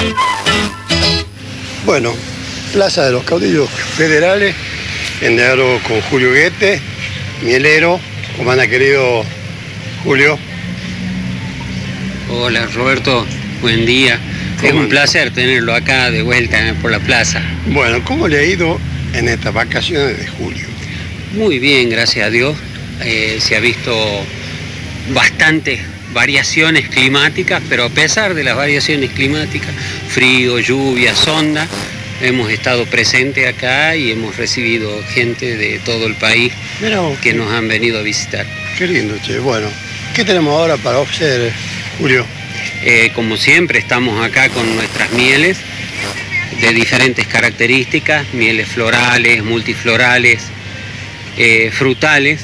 Bueno, Plaza de los Caudillos Federales, en diálogo con Julio Guete, mielero. ¿Cómo anda, querido Julio? Hola, Roberto, buen día. Es un placer tenerlo acá de vuelta por la plaza. Bueno, ¿cómo le ha ido en estas vacaciones de julio? Muy bien, gracias a Dios. Se ha visto bastantes variaciones climáticas, pero a pesar de las variaciones climáticas, frío, lluvia, sonda, hemos estado presentes acá y hemos recibido gente de todo el país que nos han venido a visitar. Qué lindo, che. Bueno, ¿qué tenemos ahora para ofrecer, Julio? Como siempre, estamos acá con nuestras mieles de diferentes características, mieles florales, multiflorales, frutales,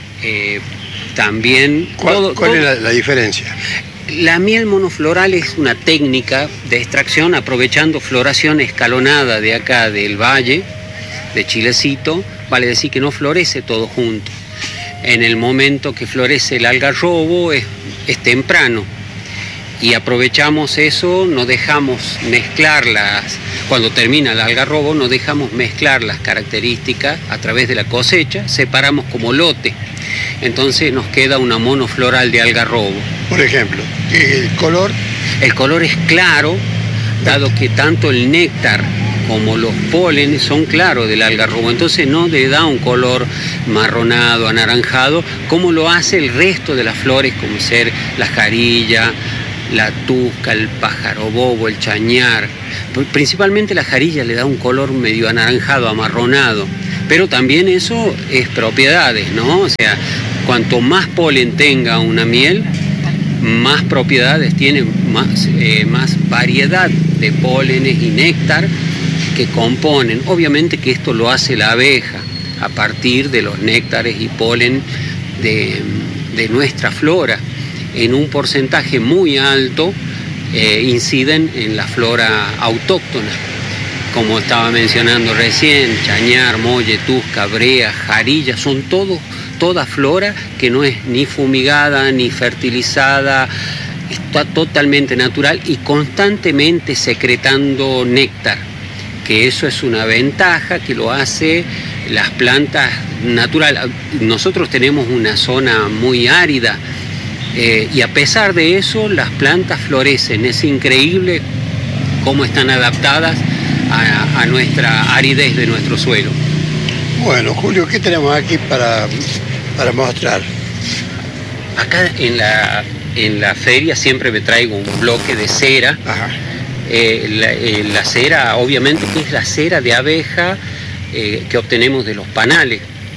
también... ¿Cuál es la diferencia? La miel monofloral es una técnica de extracción aprovechando floración escalonada de acá del valle, de Chilecito, vale decir que no florece todo junto. En el momento que florece el algarrobo es temprano y aprovechamos eso, no dejamos mezclarlas, cuando termina el algarrobo no dejamos mezclar las características a través de la cosecha, separamos como lote. Entonces nos queda una monofloral de algarrobo. Por ejemplo, ¿el color? El color es claro, dado que tanto el néctar como los pólenes son claros del algarrobo, entonces no le da un color marronado, anaranjado, como lo hace el resto de las flores, como ser la jarilla, la tusca, el pájaro bobo, el chañar. Principalmente la jarilla le da un color medio anaranjado, amarronado, pero también eso es propiedades, ¿no? O sea, cuanto más polen tenga una miel, más propiedades tiene, más variedad de pólenes y néctar que componen. Obviamente que esto lo hace la abeja a partir de los néctares y polen de nuestra flora. En un porcentaje muy alto inciden en la flora autóctona, como estaba mencionando recién, chañar, molle, tusca, brea, jarilla, son toda flora que no es ni fumigada ni fertilizada, está totalmente natural y constantemente secretando néctar, que eso es una ventaja que lo hace las plantas naturales. Nosotros tenemos una zona muy árida y a pesar de eso las plantas florecen, es increíble cómo están adaptadas a nuestra aridez de nuestro suelo. Bueno, Julio, ¿qué tenemos aquí para mostrar? Acá en la feria siempre me traigo un bloque de cera. Ajá. La cera, obviamente, que es la cera de abeja que obtenemos de los panales.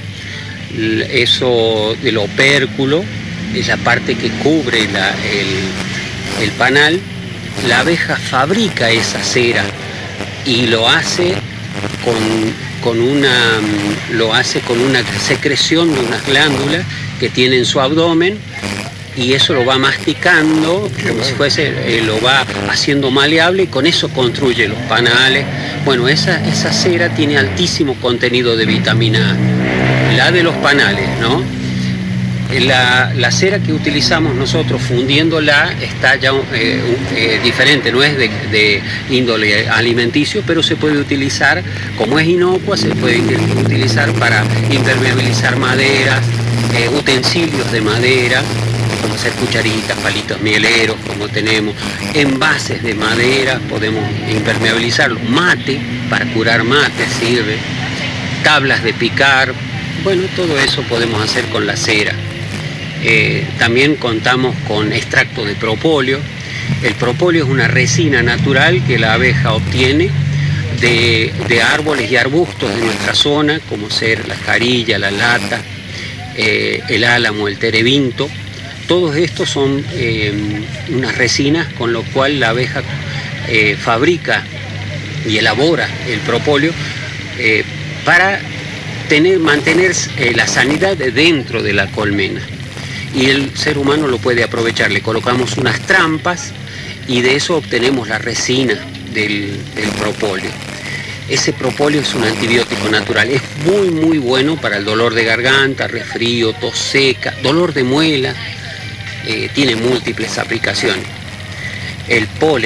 Eso del opérculo es la parte que cubre el panal. La abeja fabrica esa cera y lo hace con una secreción de unas glándulas que tiene en su abdomen, y eso lo va masticando como si fuese, lo va haciendo maleable y con eso construye los panales. Bueno, esa cera tiene altísimo contenido de vitamina A, la de los panales, ¿no? La cera que utilizamos nosotros fundiéndola está ya diferente, no es de índole alimenticio, pero se puede utilizar, como es inocua, se puede utilizar para impermeabilizar maderas, utensilios de madera, como hacer cucharitas, palitos mieleros, como tenemos, envases de madera, podemos impermeabilizarlos, mate, para curar mate sirve, tablas de picar, bueno, todo eso podemos hacer con la cera. También contamos con extracto de propóleo. El propóleo es una resina natural que la abeja obtiene de árboles y arbustos de nuestra zona, como ser la jarilla, la lata, el álamo, el terebinto. Todos estos son unas resinas con lo cual la abeja fabrica y elabora el propóleo para mantener la sanidad dentro de la colmena. Y el ser humano lo puede aprovechar. Le colocamos unas trampas y de eso obtenemos la resina del propóleo. Ese propóleo es un antibiótico natural, es muy muy bueno para el dolor de garganta, resfrío, tos seca, dolor de muela, tiene múltiples aplicaciones. El polen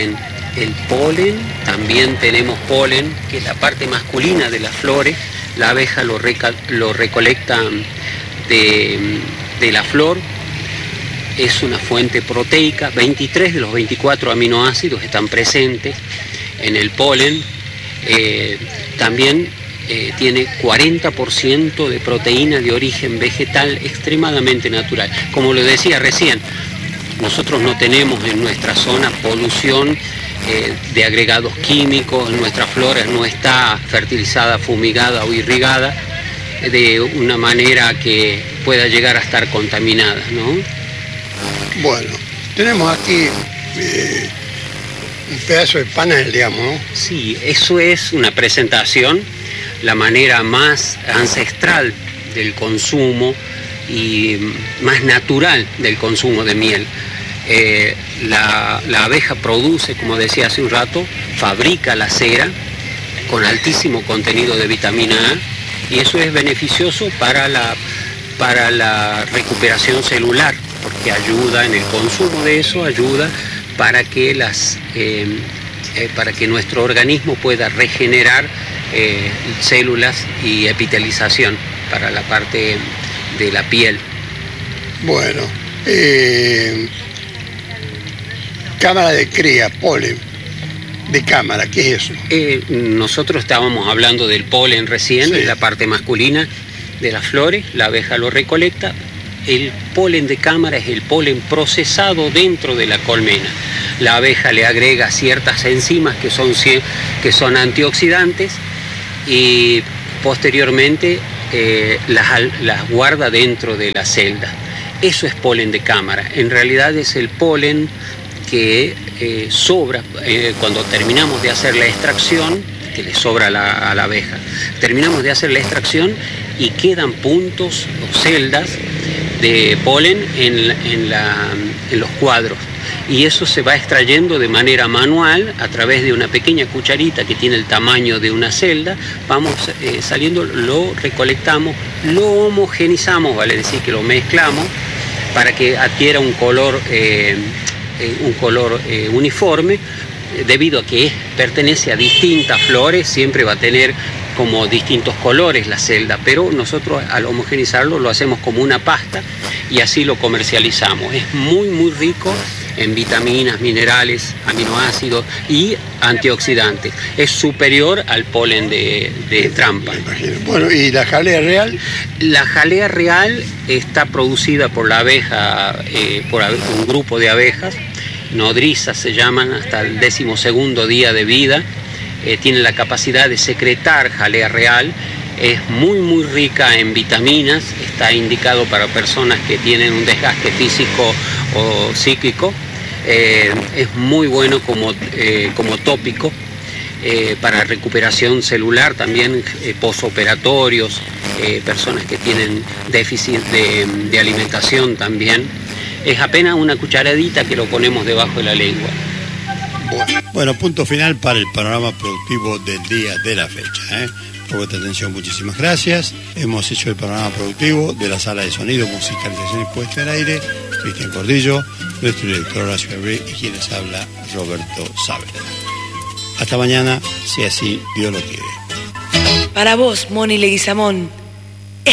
el polen, también tenemos polen, que es la parte masculina de las flores. La abeja lo recolecta de la flor. Es una fuente proteica. 23 de los 24 aminoácidos están presentes en el polen. También tiene 40% de proteína de origen vegetal extremadamente natural. Como lo decía recién, nosotros no tenemos en nuestra zona polución de agregados químicos, nuestra flora no está fertilizada, fumigada o irrigada de una manera que pueda llegar a estar contaminada, ¿no? Bueno, tenemos aquí un pedazo de panel, digamos, ¿no? Sí, eso es una presentación, la manera más ancestral del consumo y más natural del consumo de miel. La abeja produce, como decía hace un rato, fabrica la cera con altísimo contenido de vitamina A, y eso es beneficioso para la recuperación celular, porque ayuda en el consumo de eso, ayuda para que nuestro organismo pueda regenerar células y epitelización para la parte de la piel. Bueno, cámara de cría, polen de cámara, ¿qué es eso? Nosotros estábamos hablando del polen recién, sí, de la parte masculina de las flores, la abeja lo recolecta. El polen de cámara es el polen procesado dentro de la colmena. La abeja le agrega ciertas enzimas que son antioxidantes y posteriormente las guarda dentro de la celda. Eso es polen de cámara. En realidad es el polen que sobra cuando terminamos de hacer la extracción, que le sobra a la abeja. Terminamos de hacer la extracción y quedan puntos o celdas de polen en los cuadros. Y eso se va extrayendo de manera manual a través de una pequeña cucharita que tiene el tamaño de una celda. Vamos saliendo, lo recolectamos, lo homogenizamos, vale decir que lo mezclamos para que adquiera un color uniforme. Debido a que pertenece a distintas flores, siempre va a tener como distintos colores la celda, pero nosotros al homogenizarlo lo hacemos como una pasta y así lo comercializamos. Es muy muy rico en vitaminas, minerales, aminoácidos y antioxidantes. Es superior al polen de trampa. Bueno, ¿y la jalea real? La jalea real está producida por la abeja, por un grupo de abejas, nodrizas se llaman, hasta el 12º día de vida. Tiene la capacidad de secretar jalea real, es muy muy rica en vitaminas, está indicado para personas que tienen un desgaste físico o psíquico, es muy bueno como tópico para recuperación celular, también posoperatorios, personas que tienen déficit de alimentación también. Es apenas una cucharadita que lo ponemos debajo de la lengua. Bueno, punto final para el panorama productivo del día de la fecha. Por vuestra atención, muchísimas gracias. Hemos hecho el panorama productivo de la sala de sonido, musicalización y puesta al aire. Cristian Cordillo, nuestro director Horacio Abreu y quienes habla Roberto Saavedra. Hasta mañana, si así Dios lo quiere. Para vos, Moni Leguizamón,